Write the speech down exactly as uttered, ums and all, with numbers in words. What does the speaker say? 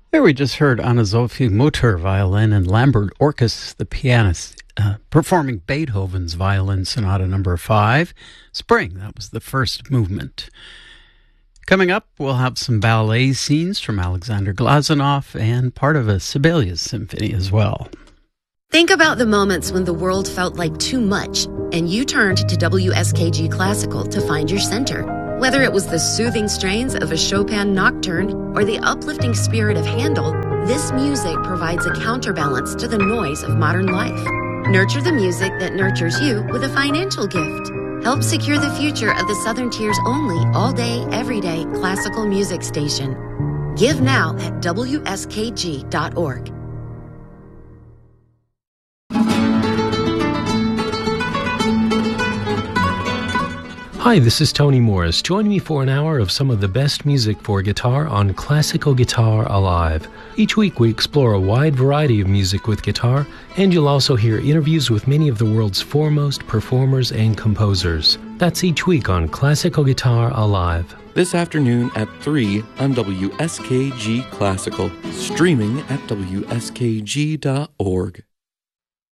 There we just heard Anna-Sophie Mutter, violin, and Lambert Orkus, the pianist, uh, performing Beethoven's Violin Sonata number five, Spring. That was the first movement. Coming up, we'll have some ballet scenes from Alexander Glazunov and part of a Sibelius symphony as well. Think about the moments when the world felt like too much, and you turned to W S K G Classical to find your center. Whether it was the soothing strains of a Chopin nocturne or the uplifting spirit of Handel, this music provides a counterbalance to the noise of modern life. Nurture the music that nurtures you with a financial gift. Help secure the future of the Southern Tier's only all-day, everyday classical music station. Give now at W S K G dot org. Hi, this is Tony Morris. Join me for an hour of some of the best music for guitar on Classical Guitar Alive. Each week we explore a wide variety of music with guitar, and you'll also hear interviews with many of the world's foremost performers and composers. That's each week on Classical Guitar Alive. This afternoon at three on W S K G Classical, streaming at W S K G dot org.